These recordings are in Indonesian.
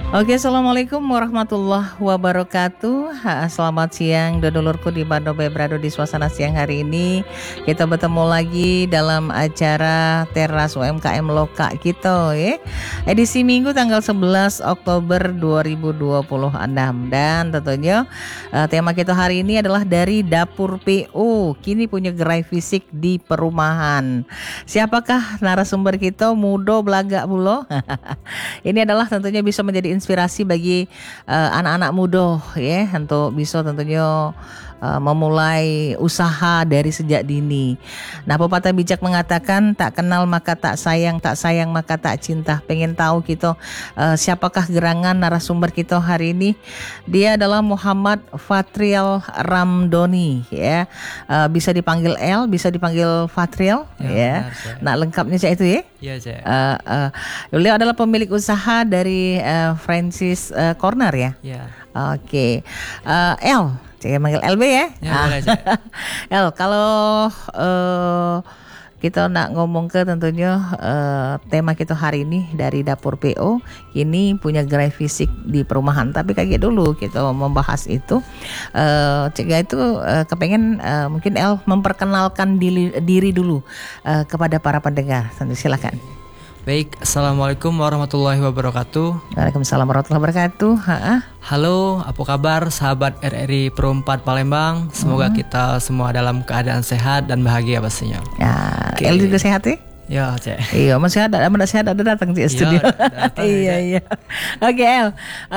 Oke, assalamualaikum warahmatullahi wabarakatuh. Selamat siang, dodolurku di Bando Bebrado di suasana siang hari ini. Kita bertemu lagi dalam acara Teras UMKM Loka kita ya. Edisi Minggu tanggal 11 Oktober 2026. Dan tentunya tema kita hari ini adalah dari Dapur PO. Kini punya gerai fisik di perumahan. Siapakah narasumber kita? Mudo Belagak Bulo. Ini adalah tentunya bisa menjadi inspirasi bagi anak-anak muda ya, untuk bisa tentunya memulai usaha dari sejak dini. Nah, pepatah bijak mengatakan tak kenal maka tak sayang maka tak cinta. Pengen tahu kita siapakah gerangan narasumber kita hari ini? Dia adalah Muhammad Fatrial Ramdoni ya. Bisa dipanggil L, bisa dipanggil Fatrial ya. Benar, nah, lengkapnya saya itu ya. Iya, saya. Beliau adalah pemilik usaha dari Francis Corner ya. Iya. Oke. L, saya manggil LB ya. Ya, boleh, Cek. L, kalau kita nak ngomong ke tentunya tema kita hari ini dari Dapur PO, ini punya gerai fisik di perumahan. Tapi kayak dulu kita membahas itu, Cek itu kepengen mungkin L memperkenalkan diri dulu kepada para pendengar. Silakan. Baik, assalamualaikum warahmatullahi wabarakatuh. Waalaikumsalam warahmatullahi wabarakatuh. Halo, apa kabar sahabat RRI Pro 4 Palembang? Semoga kita semua dalam keadaan sehat dan bahagia pastinya. Ya, El juga sehat ya? Ya, Cek. Iya, masih sehat, ada datang di studio. Iya. Oke, El.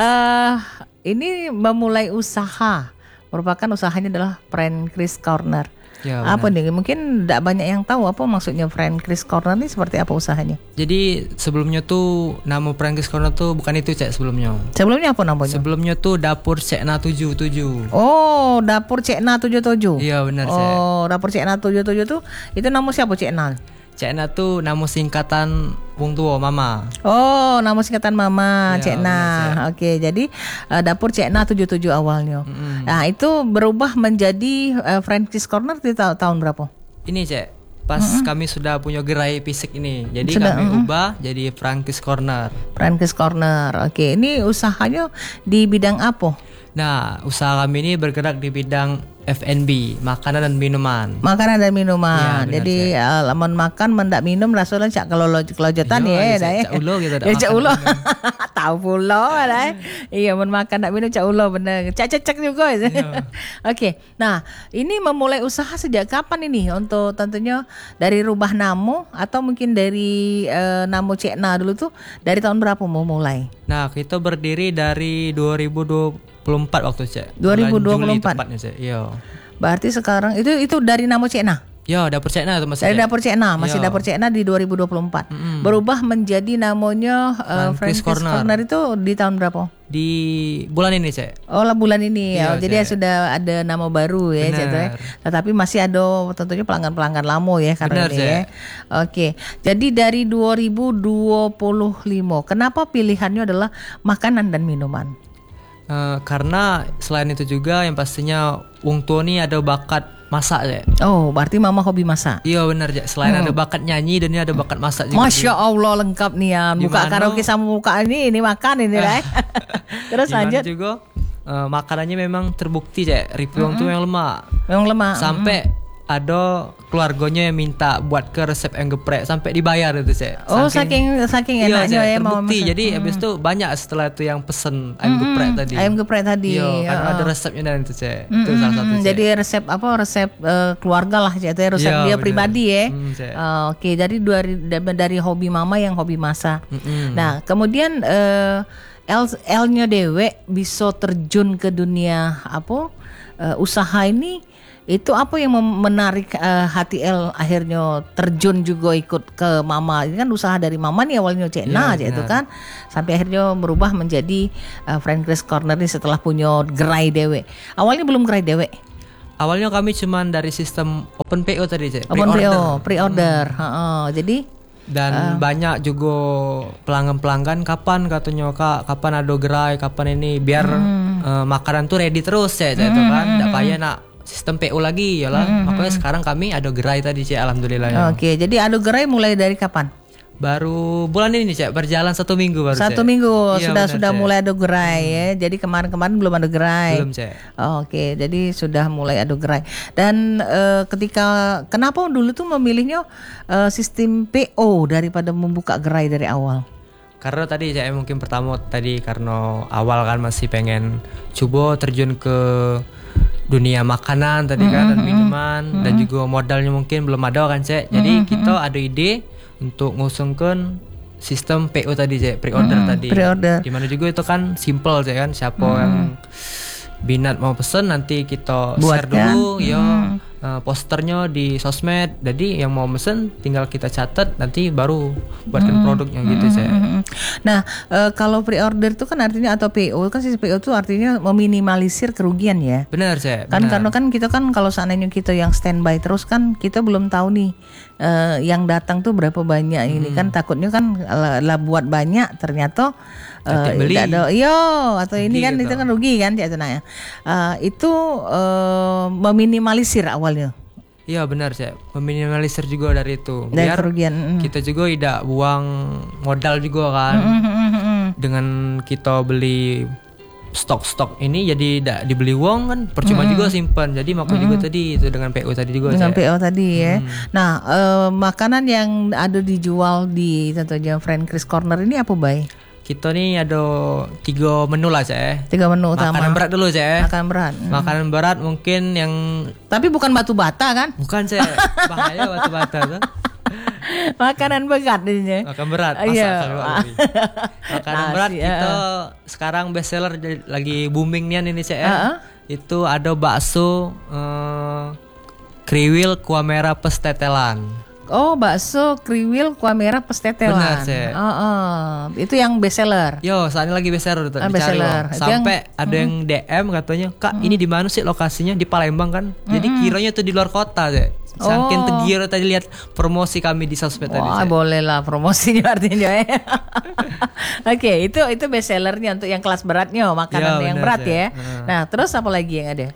Ini memulai usaha. Merupakan usahanya adalah Francis Corner. Ya, apa nih? Mungkin tidak banyak yang tahu apa maksudnya Francis Corner ini, seperti apa usahanya. Jadi sebelumnya tuh nama Francis Corner tuh bukan itu, Cek, sebelumnya. Sebelumnya apa namanya? Sebelumnya tuh Dapur Cekna 77. Oh, Dapur Cekna 77. Iya, benar, Cek. Oh, Dapur Cekna 77 tuh itu nama siapa, Cekna? Cekna tuh nama singkatan wong tua mama. Oh, nama singkatan mama, Ya, Cekna. Oke, jadi Dapur Cekna 77 awalnya. Nah, itu berubah menjadi Francis Corner di tahun berapa? Ini, Cek, pas kami sudah punya gerai fisik ini. Jadi Sudah, kami ubah jadi Francis Corner. Francis Corner. Oke, ini usahanya di bidang apa? Nah, usaha kami ini bergerak di bidang F&B, makanan dan minuman. Makanan dan minuman. Ya, benar, jadi lamun makan mendak minum rasanya cak kelojotan ya, dah. Cak ulo gitu dah. Ya, cak ulo. Tahu pula dah. Iya, mun makan ndak minum cak ulo bener. Cak juga. Ya. Oke. Nah, ini memulai usaha sejak kapan ini? Untuk tentunya dari rubah nama atau mungkin dari nama Cekna dulu tuh dari tahun berapa mau mulai? Nah, kita berdiri dari 2024 waktu, Cek. 2024. Tepatnya, Cek. Iya. Berarti sekarang itu dari nama Cekna. Ya, Dapur Cekna itu masih. Dari Dapur Cekna, masih Ya. Dapur Cekna di 2024. Berubah menjadi namanya Francis Corner itu di tahun berapa? Di bulan ini, Cek. Oh, lah bulan ini ya. Iya, Jadi Cek. sudah ada nama baru ya, Benar. Cek. Tetapi masih ada tentunya pelanggan-pelanggan lama ya karena Benar, ini ya. Cek. Oke. Jadi dari 2025, kenapa pilihannya adalah makanan dan minuman? Karena selain itu juga yang pastinya wong tua nih ada bakat masak, Cek. Oh, berarti mama hobi masak. Iya, benar, Cek. Selain ada bakat nyanyi dan ini ada bakat masak juga. Masya Allah, lengkap nih ya. Buka Gimana? karaoke sama buka ini makan ini lah. Terus Gimana lanjut. juga makanannya memang terbukti, Cek. Review wong tua yang lemah. Memang lemah. Sampai ada keluarganya yang minta buat ke resep ayam geprek sampai dibayar itu, Cek. Oh, saking Iya, enaknya Cek, ya mau terbukti. masak. Jadi habis itu banyak setelah itu yang pesen ayam geprek tadi. Ayam geprek tadi. Iya, kan Oh. ada resepnya dan itu, Cek. Itu salah satu, Cek. Jadi resep keluarga lah, Cek. Itu resep Iya, dia bener. pribadi ya. Cek. Oke, jadi dari hobi mama yang hobi masak. Nah, kemudian L-nya dewe bisa terjun ke dunia usaha ini. Itu apa yang menarik hati El akhirnya terjun juga ikut ke mama? Ini kan usaha dari mama nih awalnya Cekna aja itu kan, sampai akhirnya berubah menjadi Francis Corner ini setelah punya gerai dewe. Awalnya belum gerai dewe. Awalnya kami cuman dari sistem open PO tadi, Cek. Open PO, pre-order. Jadi dan banyak juga pelanggan-pelanggan kapan katanya, Kak, kapan ada gerai, kapan ini biar makanan tuh ready terus, Cek, itu kan. Enggak payah nak sistem PO lagi ya lah. Makanya sekarang kami ada gerai tadi, Cek, alhamdulillah ya. Oke, jadi adu gerai mulai dari kapan? Baru bulan ini Cek, berjalan 1 minggu baru Satu Cek. minggu Iya, sudah benar, Cek. mulai ada gerai ya. Jadi kemarin-kemarin belum ada gerai. Belum Cek. Oh, oke, jadi sudah mulai ada gerai. Dan kenapa dulu tuh memilihnya sistem PO daripada membuka gerai dari awal? Karena tadi saya mungkin pertama tadi karena awal kan masih pengen coba terjun ke dunia makanan tadi kan dan minuman dan juga modalnya mungkin belum ada kan Cek. Jadi kita ada ide untuk ngusungkan sistem PO tadi Cek, pre-order tadi. Pre-order. Dimana juga itu kan simple Cek kan, siapa yang minat mau pesen nanti kita share Buatkan. dulu ya posternya di sosmed. Jadi yang mau pesen tinggal kita catat nanti baru buatkan produknya gitu Cek. Nah, kalau pre-order itu kan artinya atau PO kan sistem PO itu artinya meminimalisir kerugian ya. Benar Cek. Kan benar. karena kan kita kan kalau seandainya kita yang standby terus kan kita belum tahu nih yang datang tuh berapa banyak ini kan takutnya kan lah buat banyak ternyata Tidak beli. tidak ada atau ini Rugi kan gitu. itu kan rugi kan ya tenang ya. Itu meminimalisir awalnya Iya benar Cek, meminimalisir juga dari itu dari biar kerugian. kita juga tidak buang modal juga kan. Dengan kita beli stok-stok ini jadi tidak dibeli uang kan percuma juga simpan. Jadi makanya juga tadi itu dengan PO tadi juga Dengan Cek. PO tadi ya. Nah, makanan yang ada dijual di tentunya Friend Chris Corner ini apa Bay? Kita nih ada 3 menu lah Cek. 3 menu utama. Makanan berat dulu Cek. Makanan berat. Makanan berat mungkin yang Tapi bukan batu bata kan? bukan Cek, bahaya batu-bata tuh. Makanan berat ini. Makan berat, Iya. masak kalau lebih. Makanan Nasi, berat kita sekarang best seller lagi booming nih ini Cek ya. Itu ada bakso kriwil kuah merah pestetelan. Oh, bakso kriwil kuah merah pestetelan. Benar, Cek. Itu yang best seller. Yo, saat ini lagi best seller tuh, best dicari seller. loh. Itu Sampai ada yang DM katanya, "Kak, ini di mana sih lokasinya?" Di Palembang kan. Jadi kiranya tuh di luar kota, Cek. Saking tergiur tadi lihat promosi kami di sosmed tadi, Wah, Cek. boleh lah promosinya artinya ya. Oke, itu best sellernya untuk yang kelas beratnya, makanan Iya, yang benar, berat Cek. ya. Nah, terus apa lagi yang ada?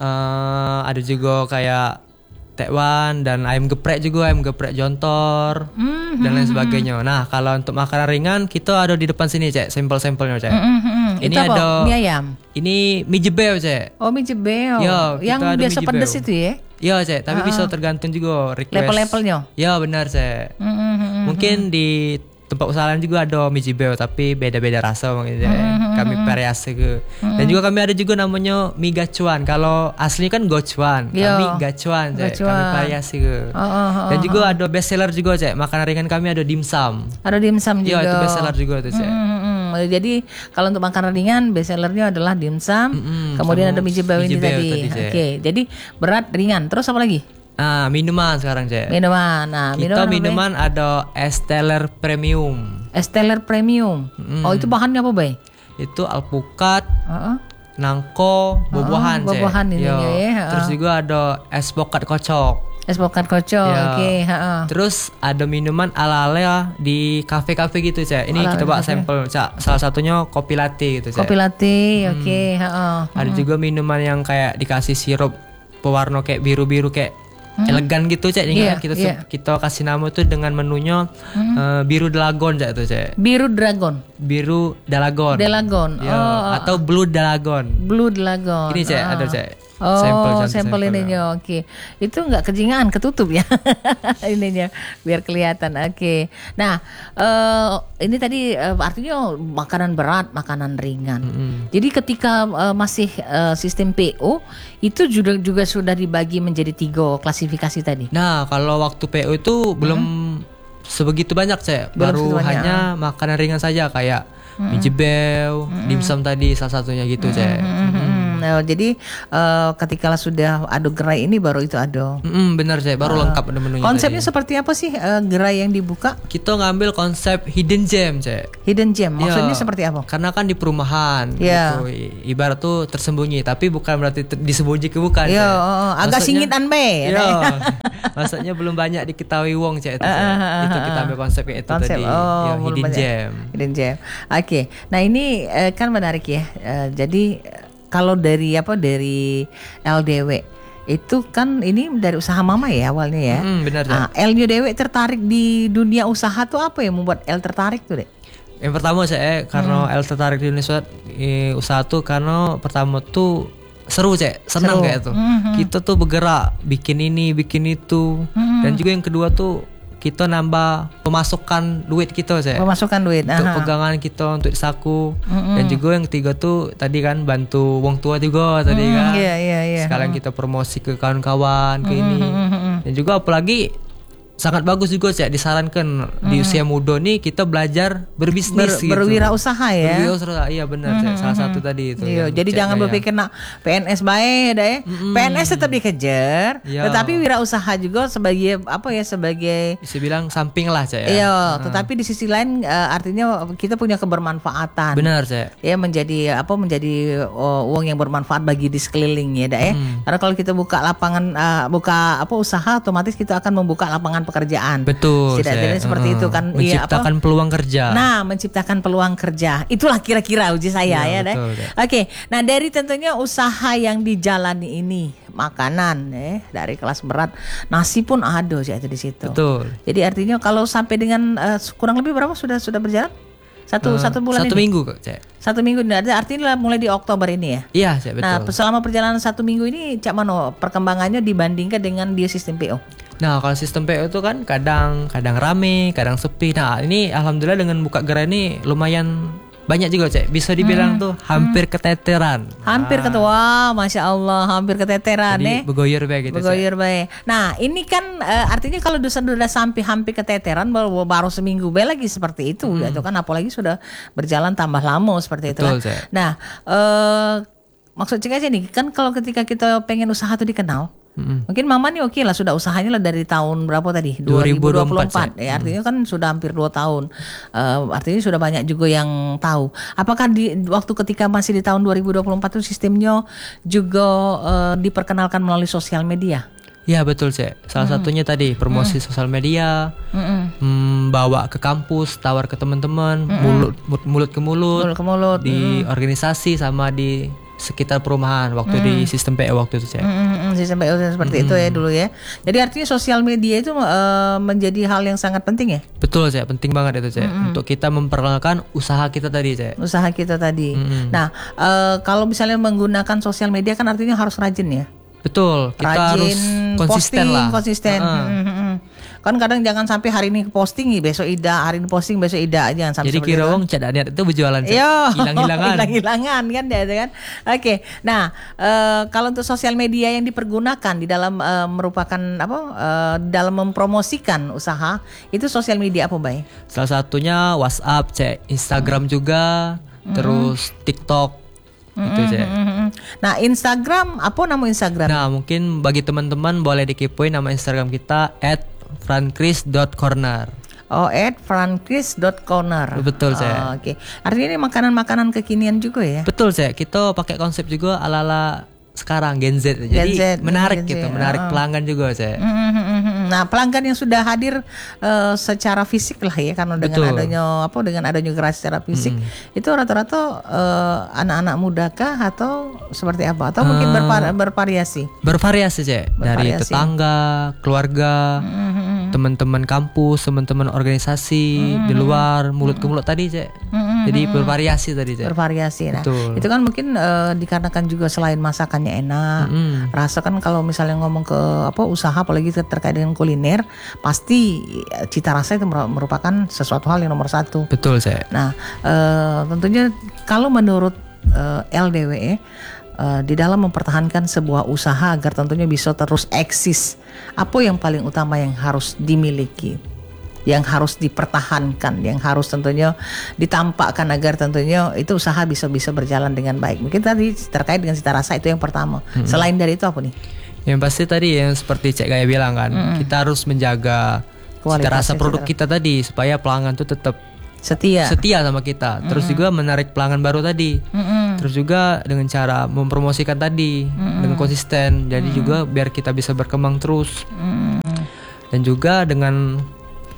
Ada juga kayak tekwan dan ayam geprek juga, ayam geprek jontor dan lain sebagainya. Nah, kalau untuk makanan ringan kita ada di depan sini Cek, sampel-sampelnya Cek. Ini Itu apa? ada Mie ayam. ini mie jebel Cek. Oh, mie jebel. Yo, Yang kita ada biasa mie pedes jebel. itu ya. Iya Cek, tapi bisa tergantung juga request. Level-levelnya. Ya benar Cek. Mungkin di tempat usaha lain juga ada mie jebel tapi beda-beda rasa mungkin Cek. Kami variasi ke. Dan juga kami ada juga namanya mie gacuan. Kalau aslinya kan gocuan, Yo. kami gacuan Cek. Kami Gacuan. variasi ke. Dan juga ada best seller juga Cek. Makanan ringan kami ada dimsum. Ada dimsum juga. Iya itu best seller juga tuh Cek. Jadi kalau untuk makanan ringan best sellernya adalah dimsum, kemudian sama ada mie jebel mie ini jebel tadi. tadi, Cek. Oke, jadi berat ringan. Terus apa lagi? Nah, minuman sekarang Cek. Minuman. Nah, Kita apa, Bay? minuman ada Esteller Premium. Esteller Premium. Oh, itu bahannya apa, Bay? Itu alpukat, Heeh. nangko, buah-buahan Cek. buah-buahan ininya Yo. ya, Terus juga ada es pokat kocok. Es pokat kocok. Ya. Oke, heeh. Terus ada minuman ala-ala di kafe-kafe gitu Cek. Ini Ala-ala kita bawa kafe. sampel Cek. Salah satunya kopi latte gitu Cek. Kopi latte. Oke, heeh. Ada juga minuman yang kayak dikasih sirup pewarna kayak biru-biru kayak elegan gitu Cek. Ini Iya, kan kita iya. kita kasih nama tuh dengan menunya biru dalagon Cek tuh Cek. Biru Dragon. Biru dalagon. Delagon. Ya, atau blue dalagon. Blue Dragon. Ini Cek, Ah. ada Cek. Oh, contoh sampel sampelnya. ininya. Oke. Itu enggak kejingan, ketutup ya. Ininya biar kelihatan. Oke. Nah, ini tadi artinya makanan berat, makanan ringan. Jadi ketika masih sistem PO itu juga sudah dibagi menjadi 3 klasifikasi tadi. Nah, kalau waktu PO itu belum sebegitu banyak, Cek. Belum Baru segitu banyak. hanya makanan ringan saja kayak mie jebel, dimsum tadi salah satunya gitu, Cek. Nah, jadi ketika sudah ada gerai ini baru itu ada. Benar, Cek. Baru lengkap ada menunya Konsepnya tadi. seperti apa sih gerai yang dibuka? Kita ngambil konsep hidden gem, Cek. Hidden gem. Maksudnya Iya. seperti apa? Karena kan di perumahan Iya. gitu. Ibarat tuh tersembunyi, tapi bukan berarti disembunyi ke bukan. Iya, Cek. agak Maksudnya- singitan be. Iya. Maksudnya belum banyak diketahui wong Cek itu. Cek. Itu kita ambil konsep kayak itu Konsep. tadi. Oh, Iya, belum hidden banyak. gem. Hidden gem. Oke. Nah, ini kan menarik ya. Jadi kalau dari LDW Itu kan ini dari usaha mama ya awalnya ya. Benar Cek. Elnya Dewe tertarik di dunia usaha tuh apa yang membuat El tertarik tuh, Dek? Yang pertama saya karena El tertarik di Indonesia usaha tuh karena pertama tuh seru Cek, senang kayak tuh. Kita tuh bergerak bikin ini, bikin itu. Dan juga yang kedua tuh kita nambah pemasukan duit kita Cek. Pemasukan duit. Untuk pegangan kita untuk saku. Dan juga yang ketiga tuh tadi kan bantu wong tua juga tadi kan. Iya. Sekarang kita promosi ke kawan-kawan ke ini. Dan juga apalagi sangat bagus juga Cek disarankan di usia muda nih kita belajar berbisnis gitu. Berwirausaha ya. Berwirausaha, iya benar Cek. Salah satu tadi itu. Iya, jadi jangan berpikir nak PNS baik deh. PNS tetap dikejar, tetapi wirausaha juga sebagai apa ya, sebagai bisa bilang samping lah Cek ya. Iya, tetapi di sisi lain artinya kita punya kebermanfaatan. Benar Cek. Ya menjadi uang yang bermanfaat bagi di sekeliling ya, ya. Karena kalau kita buka lapangan usaha, otomatis kita akan membuka lapangan pekerjaan. Betul. Setidaknya seperti itu kan. Menciptakan peluang kerja. Nah, menciptakan peluang kerja. Itulah kira-kira uji saya ya, deh. Oke. Nah, dari tentunya usaha yang dijalani ini, makanan dari kelas berat, nasi pun ada sih di situ. Betul. Jadi artinya kalau sampai dengan kurang lebih berapa sudah berjalan? Satu bulan satu ini? Minggu kok Cek. 1 minggu, artinya mulai di Oktober ini ya? Iya Cek, betul. Nah, selama perjalanan 1 minggu ini Cak Mano perkembangannya dibandingkan dengan dia sistem PO? Nah, kalau sistem PO itu kan kadang rame, kadang sepi. Nah, ini alhamdulillah dengan buka gerai ini lumayan banyak juga Cek. Bisa dibilang tuh hampir keteteran. Hampir ketua, Masya Allah, hampir keteteran. Jadi begoyer baik gitu. Begoyer baik. Nah, ini kan artinya kalau sudah sampai hampir keteteran baru seminggu baik lagi seperti itu. Itu kan apalagi sudah berjalan tambah lama seperti itu. Betul, Kan. Cek. Nah, maksud cek aja nih, kan kalau ketika kita pengen usaha tuh dikenal, mungkin mama nih oke lah sudah usahanya lah dari tahun berapa tadi 2024 ya, artinya kan sudah hampir 2 tahun, artinya sudah banyak juga yang tahu. Apakah di waktu ketika masih di tahun 2024 itu sistemnya juga diperkenalkan melalui sosial media? Ya betul Cek. Salah satunya tadi promosi sosial media, bawa ke kampus, tawar ke teman-teman, mulut ke mulut, di organisasi sama di sekitar perumahan waktu di sistem PO waktu itu Cek. Sistem PO seperti itu ya dulu ya. Jadi artinya sosial media itu menjadi hal yang sangat penting ya. Betul Cek, penting banget itu Cek. Untuk kita memperkenalkan usaha kita tadi Cek. Usaha kita tadi. Nah, kalau misalnya menggunakan sosial media kan artinya harus rajin ya. Betul, kita rajin, harus konsisten lah. Konsisten. Kan kadang jangan sampai hari ini posting besok ida, hari ini posting besok ida, jangan sampai. Jadi kira wong cak niat itu berjualan hilang-hilangan kan ya kan. Oke. Nah, kalau untuk sosial media yang dipergunakan di dalam merupakan dalam mempromosikan usaha, itu sosial media apa, Bay? Salah satunya WhatsApp, Cek, Instagram juga, terus TikTok. Itu Cek. Nah, Instagram, apa nama Instagram? Nah, mungkin bagi teman-teman boleh dikepoin nama Instagram kita @frankris.corner. @frankris.corner. Betul Cek. Oke. Artinya ini makanan-makanan kekinian juga ya? Betul Cek. Kita pakai konsep juga ala-ala sekarang Gen Z. Jadi menarik gitu, menarik pelanggan juga Cek. Nah, pelanggan yang sudah hadir secara fisik lah ya, karena dengan adanya gerai secara fisik itu rata-rata anak-anak muda kah atau seperti apa? Atau mungkin bervariasi? Bervariasi Cek. Dari tetangga, keluarga, teman-teman kampus, teman-teman organisasi di luar, mulut ke mulut tadi Cek. Jadi bervariasi tadi Cek. Bervariasi. Nah, itu kan mungkin dikarenakan juga selain masakannya enak, rasa kan kalau misalnya ngomong ke usaha apalagi terkait dengan kuliner, pasti cita rasa itu merupakan sesuatu hal yang nomor satu. Betul Cek. Nah, tentunya kalau menurut LDW di dalam mempertahankan sebuah usaha agar tentunya bisa terus eksis, apa yang paling utama yang harus dimiliki, yang harus dipertahankan, yang harus tentunya ditampakkan agar tentunya itu usaha bisa berjalan dengan baik? Mungkin tadi terkait dengan cita rasa itu yang pertama. Selain dari itu apa nih? Yang pasti tadi yang seperti Cek Gaya bilang kan, kita harus menjaga cita rasa produk kita tadi supaya pelanggan tuh tetap setia sama kita. Terus juga menarik pelanggan baru tadi. Terus juga dengan cara mempromosikan tadi dengan konsisten. Jadi juga biar kita bisa berkembang terus. Dan juga dengan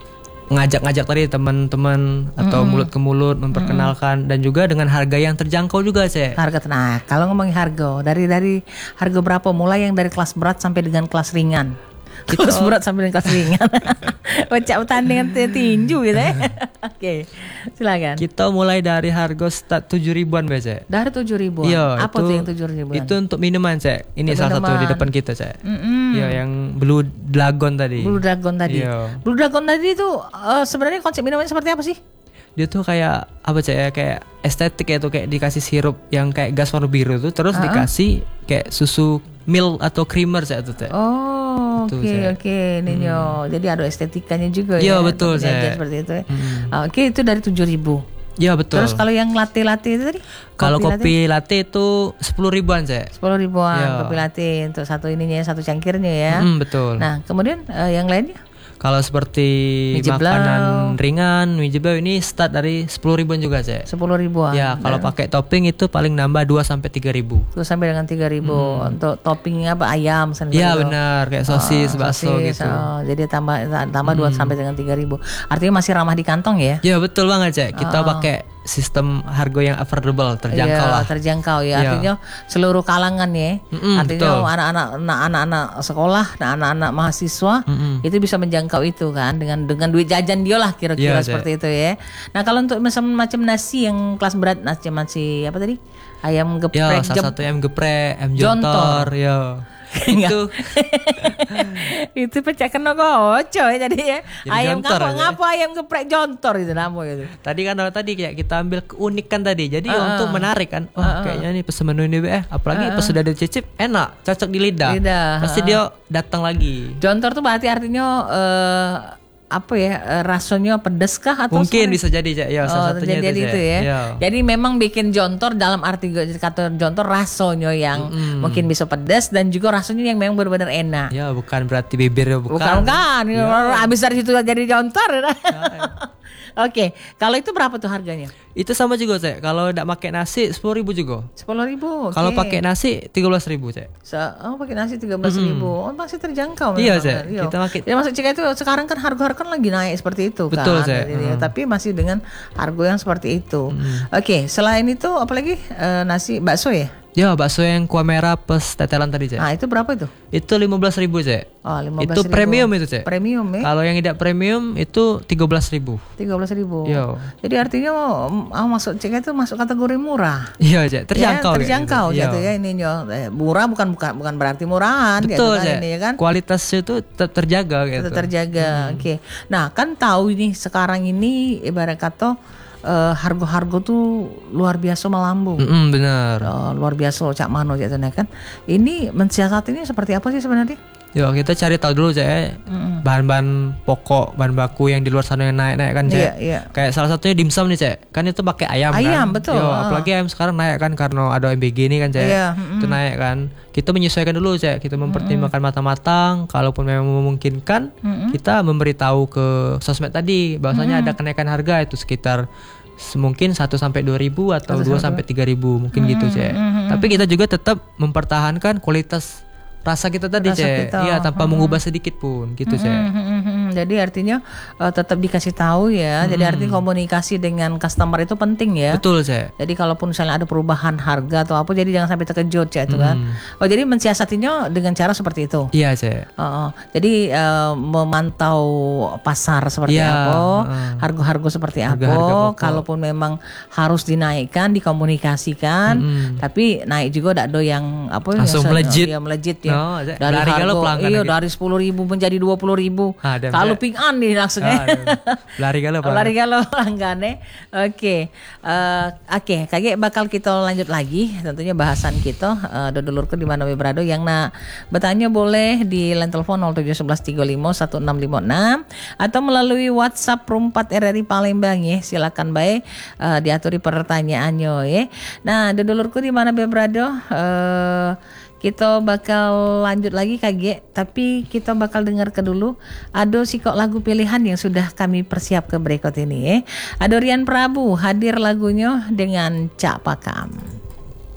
ngajak-ngajak tadi teman-teman atau mulut ke mulut memperkenalkan dan juga dengan harga yang terjangkau juga Cek. Harga tenang. Kalau ngomongin harga, dari harga berapa? Mulai yang dari kelas berat sampai dengan kelas ringan. Kelas berat sampai dengan kelas ringan. Bocah tandingan tinju gitu ya. Oke, silakan. Kita mulai dari harga start 7.000-an Cek. Dari 7.000. Iya, Apa tuh yang 7.000? Itu untuk minuman Cek. Ini salah satu di depan kita Cek. Iya, yang Blue Dragon tadi. Blue Dragon tadi. Iya. Blue Dragon tadi itu sebenarnya konsep minumannya seperti apa sih? Dia tuh kayak apa Cek ya, kayak estetik ya tuh, kayak dikasih sirup yang kayak gas warna biru tuh, terus dikasih kayak susu milk atau creamer Cek tuh Cek. Oh, oke, ini yo. Jadi ada estetikanya juga ya. Iya, betul Cek. Seperti itu ya. Oke, itu dari 7.000. Iya betul. Terus kalau yang latte itu tadi? Kalau kopi latte itu 10.000-an Cek. 10.000-an Iya. kopi latte untuk satu ininya, satu cangkirnya ya. Betul. Nah, kemudian yang lainnya? Kalau seperti Mie jeblau. makanan ringan, mie jeblau ini start dari 10.000-an juga Cek. 10.000-an. Ya, kalau pakai topping itu paling nambah 2 sampai 3.000. Terus sampai dengan 3.000 untuk toppingnya apa, ayam Iya benar, kayak sosis, bakso sosis, gitu. jadi tambah 2 sampai dengan 3.000. Artinya masih ramah di kantong ya? Ya betul banget Cek. Kita pakai sistem harga yang affordable, terjangkau lah. Terjangkau ya. Iya. Artinya seluruh kalangan ya. Artinya betul. anak-anak sekolah, anak-anak mahasiswa itu bisa menjangkau itu kan dengan duit jajan dia lah kira-kira Iya, seperti itu ya. Nah, kalau untuk macam nasi yang kelas berat, nasi apa tadi? Ayam Ya, geprek, salah satu ayam geprek, ayam jontor, ya. Itu itu pecah kena goco ya jadi ya. Jadi Ayam jontor aja. ngapa ayam geprek jontor itu namanya itu. tadi kan kayak kita ambil keunikan tadi. Jadi untuk menarik kan. Wah, kayaknya nih pesen menu ini apalagi pas sudah dicicip enak, cocok di lidah. Pasti dia datang lagi. Jontor tuh berarti artinya apa ya, rasanya pedes kah atau Mungkin bisa jadi Cek. Ya, salah satunya jadi itu itu Cek. ya. Ya. Jadi memang bikin jontor dalam arti kata jontor rasanya yang mungkin bisa pedas dan juga rasanya yang memang benar-benar enak. Ya, bukan berarti bibirnya Bukan. Habis dari situ jadi jontor. Oke, kalau itu berapa tuh harganya? Itu sama juga Cek. Kalau enggak pakai nasi 10.000 juga. 10.000. Kalau pakai nasi 13.000 Cek. Pakai nasi 13.000. Oh, masih terjangkau. Iya, memang. Cek. Iya. Kita pakai. Ya maksud Cek itu sekarang kan harga-harga kan lagi naik seperti itu kan. Betul, Cek. Jadi, tapi masih dengan harga yang seperti itu. Oke, selain itu apalagi nasi bakso ya? Ya, bakso yang kuah merah plus tetelan tadi Cek. Nah, itu berapa itu? Itu 15.000 Cek. Oh, 15.000. Itu premium itu Cek. Premium ya? Kalau yang tidak premium itu 13.000. 13.000. Iya. Jadi artinya masuk Cek itu masuk kategori murah. Iya Cek, terjangkau. Ya, terjangkau gitu. gitu ya ininya. Murah bukan berarti murahan Betul gitu kan Cek. ini ya kan. Kualitasnya itu tetap terjaga gitu. Tetap terjaga. Oke. Nah, kan tahu ini sekarang ini ibarat kata harga-harga tuh luar biasa melambung. Benar. Luar biasa cak mano gitu kan. Ini mensiasatinya seperti apa sih sebenarnya? Yo, kita cari tahu dulu Cek. Bahan-bahan pokok, bahan baku yang di luar sana yang naik-naik kan Cek. Iya. Kayak salah satunya dimsum nih Cek. Kan itu pakai ayam kan. Ayam, betul. Yo, apalagi ayam sekarang naik kan karena ada MBG ini kan Cek. Iya, Itu naik kan. Kita menyesuaikan dulu Cek. Kita mempertimbangkan matang-matang. Kalaupun memang memungkinkan, kita memberitahu ke sosmed tadi bahwasanya ada kenaikan harga itu sekitar mungkin 1 sampai 2.000 atau 2 sampai 3.000 mungkin gitu Cek. Tapi kita juga tetap mempertahankan kualitas rasa kita tadi Cek. Iya, tanpa mengubah sedikit pun gitu Cek. Jadi artinya tetap dikasih tahu ya. Jadi artinya komunikasi dengan customer itu penting ya. Betul Cek. Jadi kalaupun misalnya ada perubahan harga atau apa, jadi jangan sampai terkejut Cek itu kan. Oh, jadi mensiasatinya dengan cara seperti itu. Iya Cek. Jadi memantau pasar seperti apa, harga-harga seperti apa. Kalaupun memang harus dinaikkan, dikomunikasikan. Tapi naik juga tidak ada yang apa langsung melejit. Ya melejit ya. Dari Dari kalau harga pelanggan iya gitu. dari 10.000 menjadi 20.000. Kalau pingsan nih langsungnya. Lari kalau pelanggannya. Oke. Oke, kakek bakal kita lanjut lagi tentunya bahasan kita dodolurku di mana berada yang bertanya boleh di line telepon 0711351656 atau melalui WhatsApp Room 4 RRI Palembang ya. Silakan baik diaturi pertanyaannya ya. Nah, dodolurku di mana berada kita bakal lanjut lagi KG, tapi kita bakal dengar ke dulu ada sikok lagu pilihan yang sudah kami persiap ke berikut ini ya. Ada Rian Prabu hadir lagunya dengan Cak Pakam.